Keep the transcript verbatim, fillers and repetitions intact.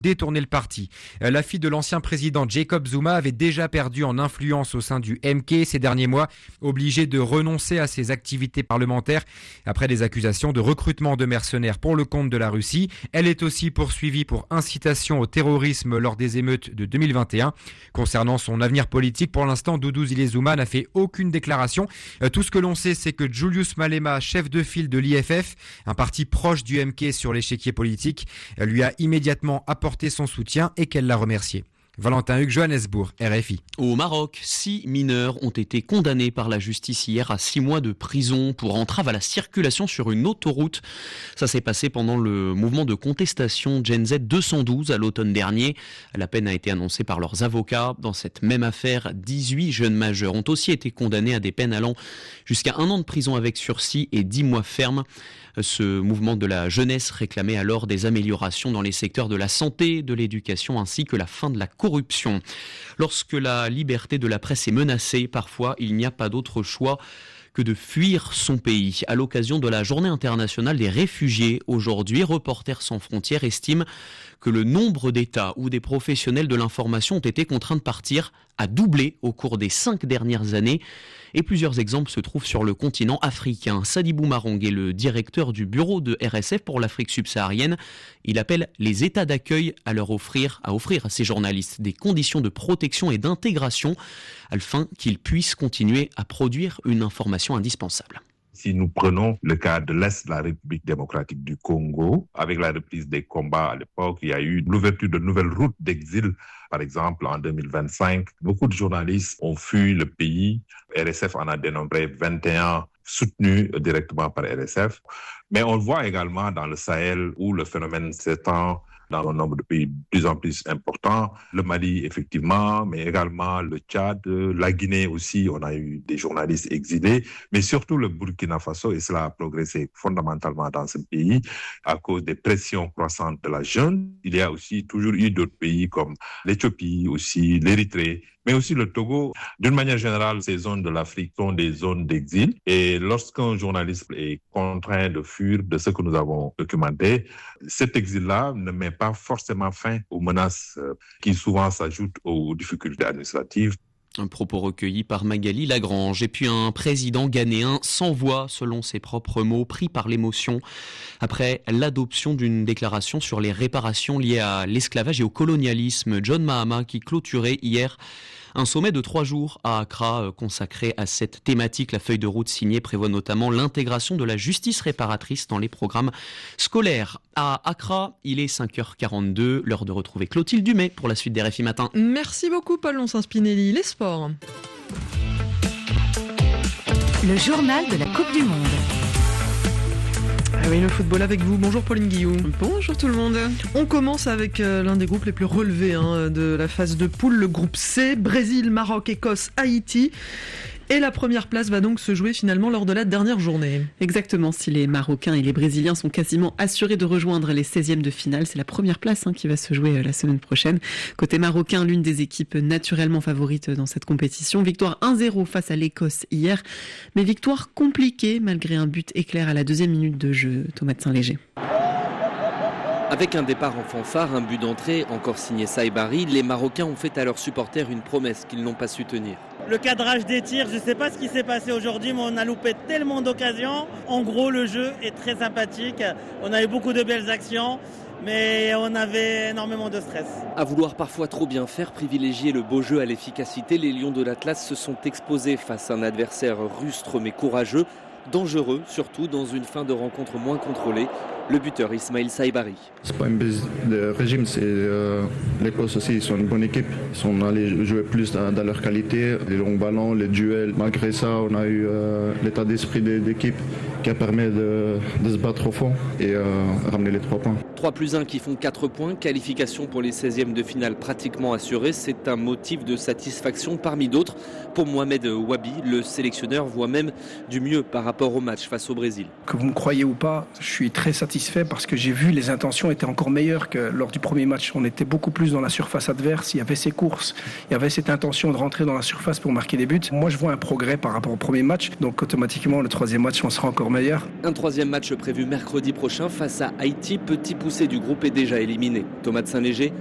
détourner le parti. La fille de l'ancien président Jacob Zuma avait déjà perdu en influence au sein du M K ces derniers mois, obligée de renoncer à ses activités parlementaires après des accusations de recrutement de mercenaires pour le compte de la Russie. Elle est aussi poursuivie pour incitation au terrorisme lors des émeutes de deux mille vingt et un. Concernant son avenir politique, pour l'instant, Doudou Zile Zuma n'a fait aucune déclaration. Tout ce que l'on sait, c'est que Julius Malema, chef de file de l'I F F, un parti proche du M K sur l'échiquier politique, lui a immédiatement apporté son soutien et qu'elle l'a remercié. Valentin Hugues, Johannesburg, R F I. Au Maroc, six mineurs ont été condamnés par la justice hier à six mois de prison pour entrave à la circulation sur une autoroute. Ça s'est passé pendant le mouvement de contestation Gen Z deux cent douze à l'automne dernier. La peine a été annoncée par leurs avocats. Dans cette même affaire, dix-huit jeunes majeurs ont aussi été condamnés à des peines allant jusqu'à un an de prison avec sursis et dix mois ferme. Ce mouvement de la jeunesse réclamait alors des améliorations dans les secteurs de la santé, de l'éducation ainsi que la fin de la corruption. Lorsque la liberté de la presse est menacée, parfois il n'y a pas d'autre choix que de fuir son pays. À l'occasion de la Journée internationale des réfugiés, aujourd'hui, Reporters sans frontières estime que le nombre d'États où des professionnels de l'information ont été contraints de partir a doublé au cours des cinq dernières années. Et plusieurs exemples se trouvent sur le continent africain. Sadibou Marong est le directeur du bureau de R S F pour l'Afrique subsaharienne. Il appelle les États d'accueil à leur offrir, à offrir à ces journalistes des conditions de protection et d'intégration afin qu'ils puissent continuer à produire une information indispensable. Si nous prenons le cas de l'Est de la République démocratique du Congo, avec la reprise des combats à l'époque, il y a eu l'ouverture de nouvelles routes d'exil. Par exemple, en deux mille vingt-cinq, beaucoup de journalistes ont fui le pays. R S F en a dénombré vingt et un soutenus directement par R S F. Mais on le voit également dans le Sahel où le phénomène s'étend dans un nombre de pays de plus en plus important. Le Mali, effectivement, mais également le Tchad, la Guinée aussi, on a eu des journalistes exilés, mais surtout le Burkina Faso, et cela a progressé fondamentalement dans ce pays à cause des pressions croissantes de la jeune. Il y a aussi toujours eu d'autres pays comme l'Éthiopie, aussi l'Érythrée, mais aussi le Togo. D'une manière générale, ces zones de l'Afrique sont des zones d'exil. Et lorsqu'un journaliste est contraint de fuir de ce que nous avons documenté, cet exil-là ne met pas forcément fin aux menaces qui souvent s'ajoutent aux difficultés administratives. Un propos recueilli par Magali Lagrange. Et puis un président ghanéen sans voix, selon ses propres mots, pris par l'émotion après l'adoption d'une déclaration sur les réparations liées à l'esclavage et au colonialisme. John Mahama qui clôturait hier un sommet de trois jours à Accra consacré à cette thématique. La feuille de route signée prévoit notamment l'intégration de la justice réparatrice dans les programmes scolaires. À Accra, il est cinq heures quarante-deux, l'heure de retrouver Clotilde Dumais pour la suite des R F I Matin. Merci beaucoup Paul Lonsin-Spinelli. Les sports. Le journal de la Coupe du Monde. Ah oui, le football avec vous. Bonjour Pauline Guillou. Bonjour tout le monde. On commence avec euh, l'un des groupes les plus relevés hein, de la phase de poule, le groupe C, Brésil, Maroc, Écosse, Haïti. Et la première place va donc se jouer finalement lors de la dernière journée. Exactement, si les Marocains et les Brésiliens sont quasiment assurés de rejoindre les seizièmes de finale, c'est la première place hein, qui va se jouer la semaine prochaine. Côté marocain, l'une des équipes naturellement favorites dans cette compétition. Victoire un zéro face à l'Écosse hier, mais victoire compliquée malgré un but éclair à la deuxième minute de jeu. Thomas de Saint-Léger. Avec un départ en fanfare, un but d'entrée, encore signé Saïbari, les Marocains ont fait à leurs supporters une promesse qu'ils n'ont pas su tenir. Le cadrage des tirs, je ne sais pas ce qui s'est passé aujourd'hui, mais on a loupé tellement d'occasions. En gros, le jeu est très sympathique. On a eu beaucoup de belles actions, mais on avait énormément de stress. À vouloir parfois trop bien faire, privilégier le beau jeu à l'efficacité, les Lions de l'Atlas se sont exposés face à un adversaire rustre mais courageux, dangereux, surtout dans une fin de rencontre moins contrôlée. Le buteur Ismail Saïbari. C'est pas une baisse de régime, c'est euh, l'Écosse aussi, ils sont une bonne équipe. Ils sont allés jouer plus dans, dans leur qualité, les longs ballons, les duels. Malgré ça, on a eu euh, l'état d'esprit de l'équipe qui a permis de, de se battre au fond et euh, ramener les trois points. trois plus un qui font quatre points, qualification pour les seizièmes de finale pratiquement assurée. C'est un motif de satisfaction parmi d'autres. Pour Mohamed Wabi, le sélectionneur voit même du mieux par rapport au match face au Brésil. Que vous me croyez ou pas, je suis très satisfait parce que j'ai vu les intentions étaient encore meilleures que lors du premier match. On était beaucoup plus dans la surface adverse, il y avait ces courses, il y avait cette intention de rentrer dans la surface pour marquer des buts. Moi je vois un progrès par rapport au premier match, donc automatiquement le troisième match on sera encore meilleur. Un troisième match prévu mercredi prochain face à Haïti, petit poussé poussée du groupe est déjà éliminée. Thomas de Saint-Léger,